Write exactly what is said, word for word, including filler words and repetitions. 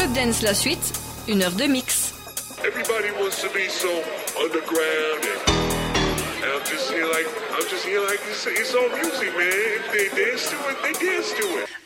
Club Dance la suite, une heure de mix. Everybody wants to be so underground and, and I'm just here like I'm just here like it's, it's all music, man. If they dance to it, they dance to it.